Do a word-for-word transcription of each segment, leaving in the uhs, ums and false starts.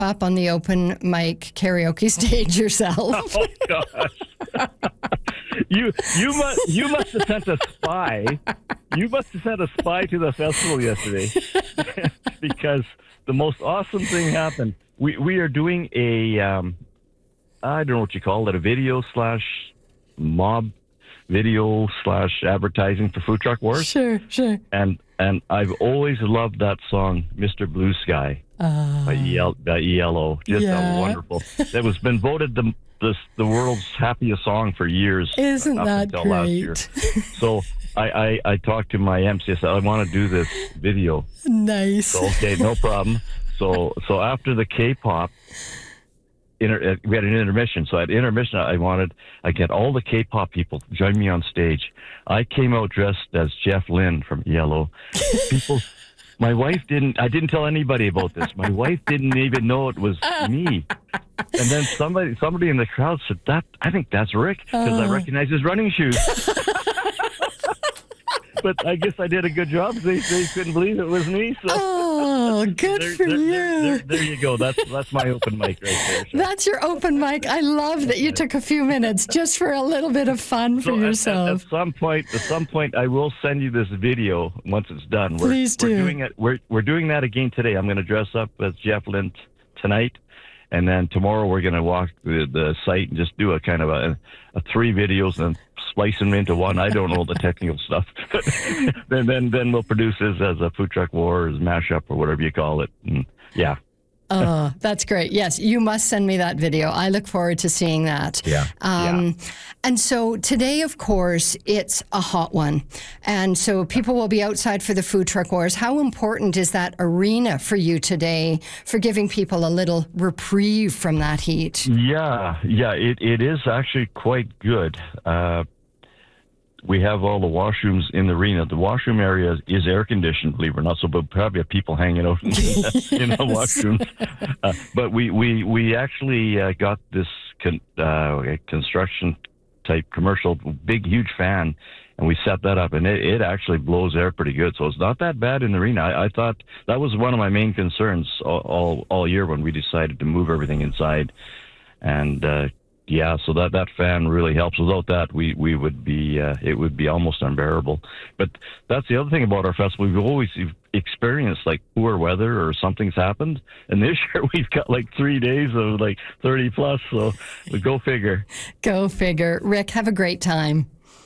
up on the open mic karaoke stage yourself. Oh gosh. you you must you must have sent a spy. You must have sent a spy to the festival yesterday because the most awesome thing happened. We we are doing a um, I don't know what you call it, a video slash mob video slash advertising for Food Truck Wars. Sure, sure. And and I've always loved that song, Mister Blue Sky, uh, by, E L, by E L O. Just yeah. a wonderful. It was been voted the the, the world's happiest song for years. Isn't up that until great? Last year. So I, I, I talked to my M C. I said, I want to do this video. Nice. So, okay, no problem. So so after the K-pop, inter, we had an intermission. So at intermission, I wanted I get all the K-pop people to join me on stage. I came out dressed as Jeff Lynne from E L O. People, my wife didn't. I didn't tell anybody about this. My wife didn't even know it was me. And then somebody somebody in the crowd said, "That I think that's Rick because uh. I recognize his running shoes." But I guess I did a good job. They they couldn't believe it was me. So. Oh, good there, for there, you. There, there, there you go. That's that's my open mic right there. So. That's your open mic. I love that you took a few minutes just for a little bit of fun for so yourself. At, at, at some point, at some point, I will send you this video once it's done. We're, Please do. We're doing it. We're we're doing that again today. I'm going to dress up as Jeff Lynne t- tonight. And then tomorrow we're going to walk the, the site and just do a kind of a, a three videos and splice them into one. I don't know the technical stuff. then then then we'll produce this as a Food Truck Wars mashup or whatever you call it. And yeah. Oh, that's great. Yes, you must send me that video. I look forward to seeing that. Yeah. Um, yeah. And so today, of course, it's a hot one. And so people will be outside for the Food Truck Wars. How important is that arena for you today for giving people a little reprieve from that heat? Yeah, yeah, it, it is actually quite good. Uh, we have all the washrooms in the arena. The washroom area is air conditioned, believe it or not, so but probably have people hanging out in the, in the washrooms. Uh, but we, we, we actually uh, got this con, uh, construction type commercial, big, huge fan, and we set that up, and it, it actually blows air pretty good. So it's not that bad in the arena. I, I thought that was one of my main concerns all, all, all year when we decided to move everything inside. And, uh, yeah, so that, that fan really helps. Without that, we, we would be uh, it would be almost unbearable. But that's the other thing about our festival. We've always experienced like poor weather or something's happened, and this year we've got like three days of like thirty plus. So go figure. Go figure. Rick, have a great time.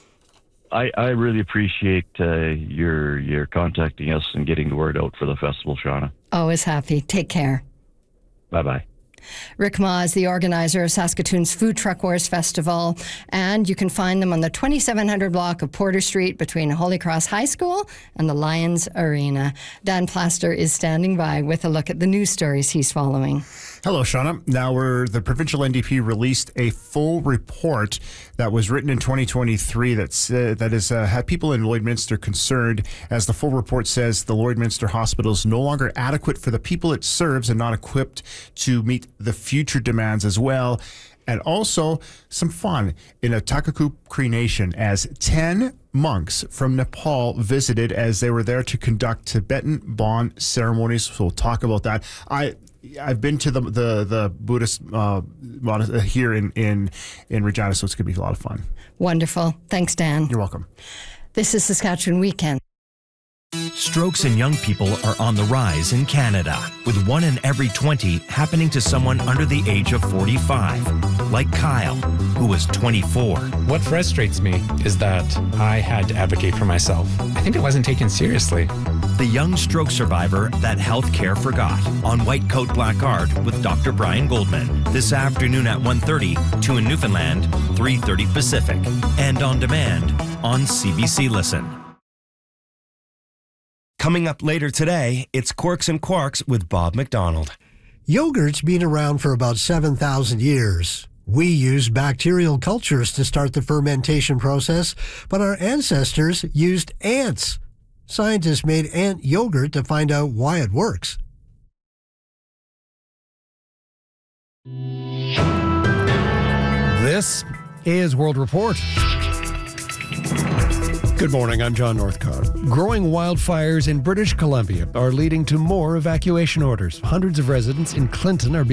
I, I really appreciate uh, your your contacting us and getting the word out for the festival, Shauna. Always happy. Take care. Bye bye. Rick Ma is the organizer of Saskatoon's Food Truck Wars Festival, and you can find them on the twenty-seven hundred block of Porter Street between Holy Cross High School and the Lions Arena. Dan Plaster is standing by with a look at the news stories he's following. Hello, Shauna. Now, we're, the provincial N D P released a full report that was written in twenty twenty-three that's, uh, that is, uh, had people in Lloydminster concerned, as the full report says the Lloydminster Hospital is no longer adequate for the people it serves and not equipped to meet the future demands as well. And also some fun in a Takakoo Cree Nation as ten monks from Nepal visited as they were there to conduct Tibetan Bon ceremonies. So we'll talk about that. I I've been to the the, the Buddhist uh, here in, in, in Regina, so it's going to be a lot of fun. Wonderful. Thanks, Dan. You're welcome. This is Saskatchewan Weekend. Strokes in young people are on the rise in Canada, with one in every twenty happening to someone under the age of forty-five, like Kyle, who was twenty-four. What frustrates me is that I had to advocate for myself. I think it wasn't taken seriously. The young stroke survivor that healthcare forgot, on White Coat Black Art with Doctor Brian Goldman, this afternoon at one thirty, two in Newfoundland, three thirty Pacific, and on demand on C B C Listen. Coming up later today, it's Quirks and Quarks with Bob McDonald. Yogurt's been around for about seven thousand years. We used bacterial cultures to start the fermentation process, but our ancestors used ants. Scientists made ant yogurt to find out why it works. This is World Report. Good morning, I'm John Northcott. Growing wildfires in British Columbia are leading to more evacuation orders. Hundreds of residents in Clinton are being